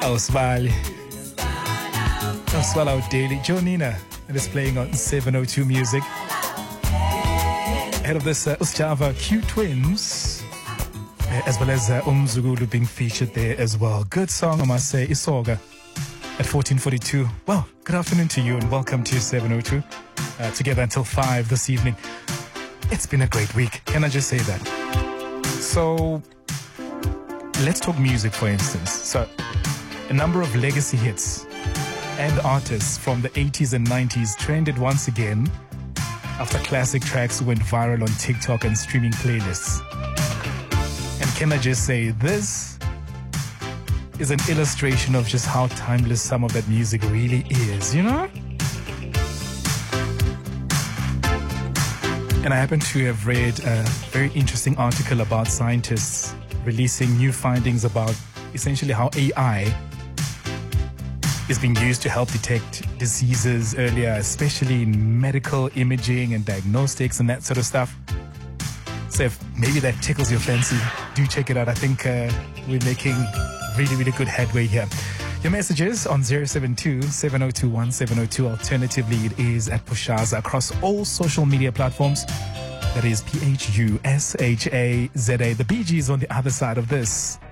Auswali. Swallow Daily. Jonina. And it's playing on 702 Music. Ahead of this, Usjava Q Twins. As well as Umzugulu being featured there as well. Good song, I must say. Isoga at 14:42. Well, good afternoon to you and welcome to 702. Together until 5 this evening. It's been a great week. Can I just say that? So, let's talk music, for instance. So, a number of legacy hits and artists from the 80s and 90s trended once again after classic tracks went viral on TikTok and streaming playlists. And can I just say, this is an illustration of just how timeless some of that music really is, you know? And I happen to have read a very interesting article about scientists releasing new findings about essentially how AI is being used to help detect diseases earlier, especially in medical imaging and diagnostics and that sort of stuff. So if maybe that tickles your fancy, do check it out. I think we're making really, really good headway here. Your messages on 072-7021-702. Alternatively, it is at Pushaza across all social media platforms. That is Phushaza. The Bee Gees on the other side of this.